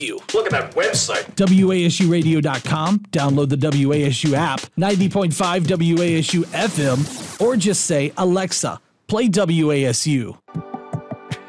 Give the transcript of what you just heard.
Look at that website. WASUradio.com. Download the WASU app, 90.5 WASU FM, or just say, Alexa, play WASU.